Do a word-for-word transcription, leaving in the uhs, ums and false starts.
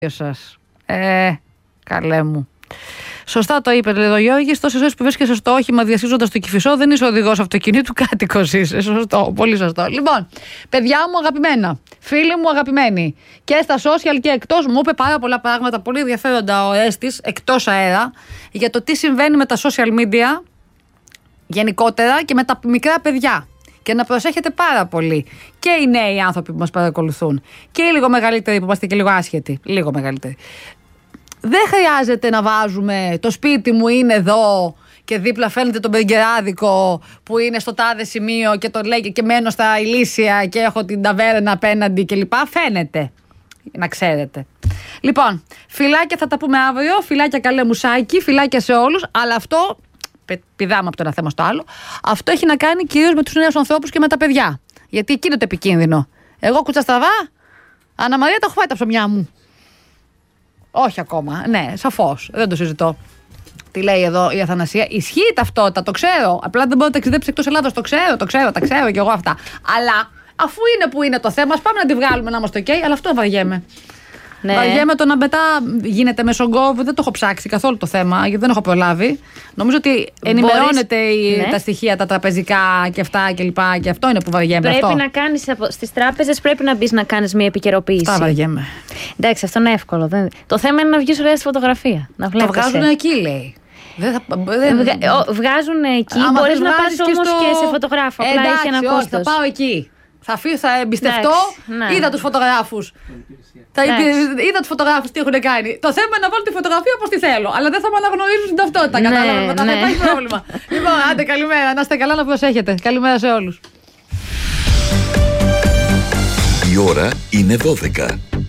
σας. Ε, καλέ μου. Σωστά το είπε, λέει ο Γιώργης. Τόσες ώρες που βρίσκεσαι στο όχημα διασχίζοντας το Κηφισό, δεν είσαι οδηγός αυτοκινήτου, κάτοικος είσαι. Σωστό, πολύ σωστό. Λοιπόν, παιδιά μου αγαπημένα, φίλοι μου αγαπημένοι, και στα social και εκτός, μου είπε πάρα πολλά πράγματα πολύ ενδιαφέροντα ο Έστης, εκτός αέρα, για το τι συμβαίνει με τα social media γενικότερα και με τα μικρά παιδιά. Και να προσέχετε πάρα πολύ. Και οι νέοι άνθρωποι που μας παρακολουθούν. Και οι λίγο μεγαλύτεροι που είμαστε και λίγο άσχετοι. Λίγο μεγαλύτεροι. Δεν χρειάζεται να βάζουμε το σπίτι μου είναι εδώ και δίπλα φαίνεται τον μπεργκεράδικο που είναι στο τάδε σημείο και το λέει και μένω στα Ηλίσια και έχω την ταβέρνα απέναντι κλπ. Φαίνεται. Να ξέρετε. Λοιπόν, φιλάκια, θα τα πούμε αύριο. Φιλάκια, καλέ μουσάκι. Φιλάκια σε όλους. Αλλά αυτό, πηδάμε από το ένα θέμα στο άλλο, αυτό έχει να κάνει κυρίως με τους νέους ανθρώπους και με τα παιδιά. Γιατί εκεί είναι το επικίνδυνο. Εγώ κουτσαστραβά, Αννα Μαρία, τα έχω φάει τα ψωμιά μου. Όχι ακόμα. Ναι, σαφώς. Δεν το συζητώ. Τι λέει εδώ η Αθανασία. Ισχύει η ταυτότητα, το ξέρω. Απλά δεν μπορώ να ταξιδέψει εκτός Ελλάδος. Το ξέρω, το ξέρω, τα ξέρω κι εγώ αυτά. Αλλά αφού είναι που είναι το θέμα, ας πάμε να τη βγάλουμε να είμαστε OK. Αλλά αυτό βαριέμαι. Ναι. Βαριέμαι το να μετά γίνεται μέσω γκοβ. Δεν το έχω ψάξει καθόλου το θέμα, γιατί δεν έχω προλάβει. Νομίζω ότι ενημερώνεται η, ναι. τα στοιχεία, τα τραπεζικά και αυτά και λοιπά. Και αυτό είναι που βαριέμαι. Πρέπει αυτό. να κάνεις στις τράπεζες, πρέπει να μπεις να κάνεις μια επικαιροποίηση. Τα βαριέμαι. Εντάξει, αυτό είναι εύκολο. Δεν... Το θέμα είναι να βγεις ωραία στη φωτογραφία. Να τα βγάζουν εκεί, λέει. Δεν θα, δεν... Βγα... Βγάζουν εκεί. Μπορείς να πας όμως στο... και σε φωτογράφο. Απλά Εντάξει, έχει ένα όχι, κόστος. θα πάω εκεί. Θα, φύ, θα εμπιστευτώ. Ναι. Είδα τους φωτογράφους. Θα υπη... Είδα τους φωτογράφους τι έχουν κάνει. Το θέμα είναι να βάλω τη φωτογραφία όπως τη θέλω. Αλλά δεν θα με αναγνωρίζουν την ταυτότητα. Ναι, κατάλαβα. Μετά ναι. θα υπάρχει πρόβλημα. Λοιπόν, άντε, καλημέρα. Να είστε καλά, να προσέχετε. Καλημέρα σε όλους. Η ώρα είναι δώδεκα.